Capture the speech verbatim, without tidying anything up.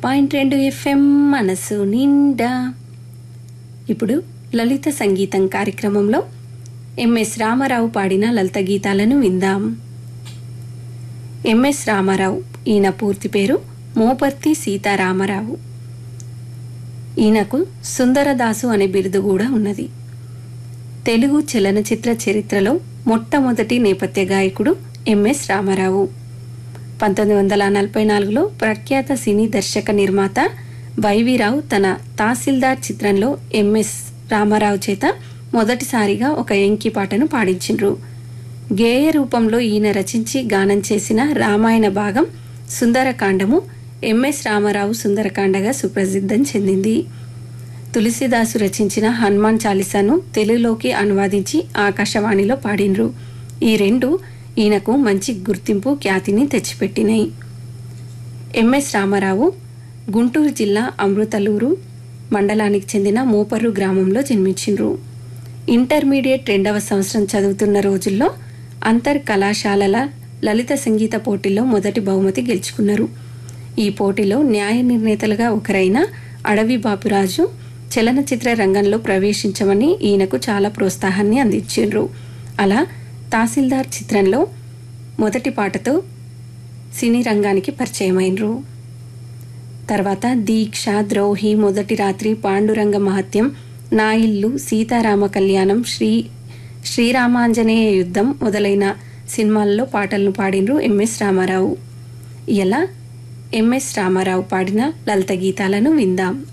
Point రెండు FM మనసు నిండా. ఇప్పుడు లలిత సంగీతం కార్యక్రమంలో ఎంఎస్ రామారావు పాడిన లలిత గీతాలను విందాం. ఎంఎస్ రామారావు, ఈయన పూర్తి పేరు మోపర్తి సీతారామరావు. ఈయనకు సుందరదాసు అనే బిరుదు కూడా ఉన్నది. తెలుగు చలనచిత్ర చరిత్రలో మొట్టమొదటి నేపథ్య గాయకుడు ఎంఎస్ రామారావు. పంతొమ్మిది వందల నలభై నాలుగులో ప్రఖ్యాత సినీ దర్శక నిర్మాత వైవీరావు తన తహసీల్దార్ చిత్రంలో ఎంఎస్ రామారావు చేత మొదటిసారిగా ఒక ఎంకి పాటను పాడించిండ్రు. గేయ రూపంలో ఈయన రచించి గానం చేసిన రామాయణ భాగం సుందరకాండము ఎంఎస్ రామారావు సుందరకాండగా సుప్రసిద్ధం చెందింది. తులసిదాసు రచించిన హనుమాన్ చాలీసాను తెలుగులోకి అనువాదించి ఆకాశవాణిలో పాడిండ్రు. ఈ రెండు ఈయనకు మంచి గుర్తింపు, ఖ్యాతిని తెచ్చిపెట్టినాయి. ఎంఎస్ రామారావు గుంటూరు జిల్లా అమృతలూరు మండలానికి చెందిన మోపర్రు గ్రామంలో జన్మించిండ్రు. ఇంటర్మీడియట్ రెండవ సంవత్సరం చదువుతున్న రోజుల్లో అంతర్ కళాశాలల లలిత సంగీత పోటీల్లో మొదటి బహుమతి గెలుచుకున్నారు. ఈ పోటీలో న్యాయ నిర్ణేతలుగా ఒకరైన అడవి బాపురాజు చలనచిత్ర రంగంలో ప్రవేశించమని ఈయనకు చాలా ప్రోత్సాహాన్ని అందించిండ్రు. అలా తహసీల్దార్ చిత్రంలో మొదటి పాటతో సినీ రంగానికి పరిచయమైనరు. తర్వాత దీక్ష, ద్రోహి, మొదటి రాత్రి, పాండురంగ మహత్యం, నా ఇల్లు, సీతారామ కళ్యాణం, శ్రీ శ్రీరామాంజనేయ యుద్ధం మొదలైన సినిమాల్లో పాటలను పాడినరు ఎంఎస్ రామారావు. ఇలా ఎంఎస్ రామారావు పాడిన లలిత గీతాలను విందాం.